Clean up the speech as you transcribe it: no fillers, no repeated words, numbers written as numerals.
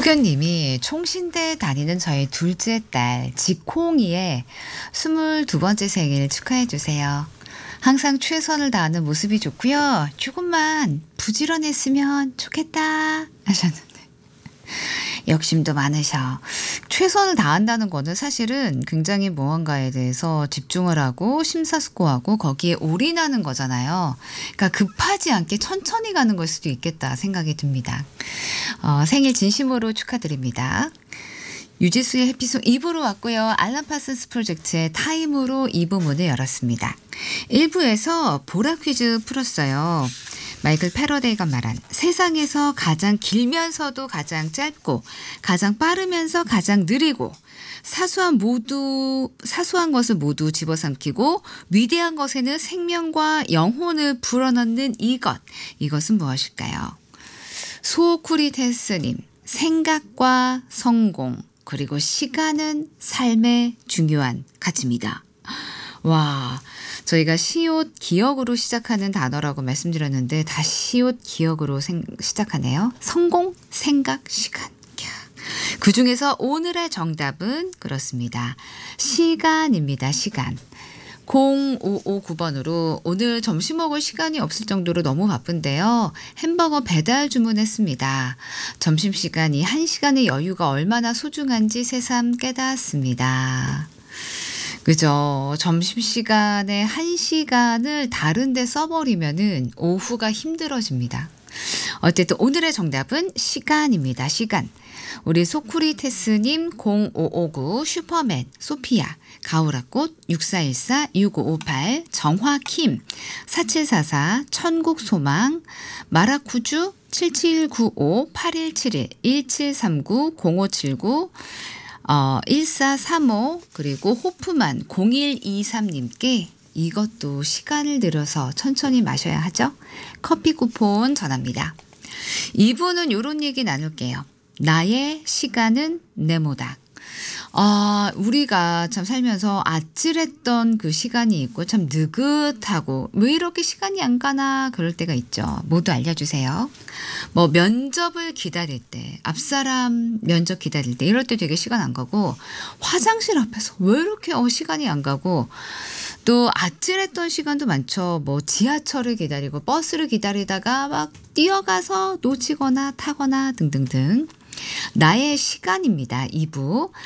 호견님이 총신대 다니는 저희 둘째 딸 지콩이의 22번째 생일 축하해 주세요. 항상 최선을 다하는 모습이 좋고요. 조금만 부지런했으면 좋겠다 하셨는데 욕심도 많으셔. 최선을 다한다는 거는 사실은 굉장히 무언가에 대해서 집중을 하고 심사숙고하고 거기에 올인하는 거잖아요. 그러니까 급하지 않게 천천히 가는 걸 수도 있겠다 생각이 듭니다. 생일 진심으로 축하드립니다. 유지수의 해피송 2부로 왔고요. 알람 파슨스 프로젝트의 타임으로 2부 문을 열었습니다. 1부에서 보라 퀴즈 풀었어요. 마이클 패러데이가 말한 세상에서 가장 길면서도 가장 짧고 가장 빠르면서 가장 느리고 사소한 것을 모두 집어삼키고 위대한 것에는 생명과 영혼을 불어넣는 이것은 무엇일까요? 소쿠리테스님, 생각과 성공 그리고 시간은 삶의 중요한 가치입니다. 와, 저희가 시옷 기억으로 시작하는 단어라고 말씀드렸는데 다시 시옷 기억으로 시작하네요. 성공, 생각, 시간. 그중에서 오늘의 정답은 그렇습니다. 시간입니다. 시간. 0559번으로 오늘 점심 먹을 시간이 없을 정도로 너무 바쁜데요. 햄버거 배달 주문했습니다. 점심시간이 1시간의 여유가 얼마나 소중한지 새삼 깨닫습니다. 그죠. 점심시간에 1시간을 다른 데 써버리면은 오후가 힘들어집니다. 어쨌든 오늘의 정답은 시간입니다. 시간. 우리 소쿠리테스님 0559 슈퍼맨 소피아 가오라꽃 6414 6558 정화킴 4744 천국소망 마라쿠주 7795 8171 1739 0579 1435 그리고 호프만 0123님께 이것도 시간을 들여서 천천히 마셔야 하죠. 커피 쿠폰 전합니다. 2부는 이런 얘기 나눌게요. 나의 시간은 네모다. 우리가 참 살면서 아찔했던 그 시간이 있고 참 느긋하고 왜 이렇게 시간이 안 가나 그럴 때가 있죠. 모두 알려주세요. 뭐 면접을 기다릴 때, 앞사람 면접 기다릴 때 이럴 때 되게 시간 안 가고 화장실 앞에서 왜 이렇게 시간이 안 가고 또 아찔했던 시간도 많죠. 뭐 지하철을 기다리고 버스를 기다리다가 막 뛰어가서 놓치거나 타거나 등등등. 나의 시간입니다. 2부.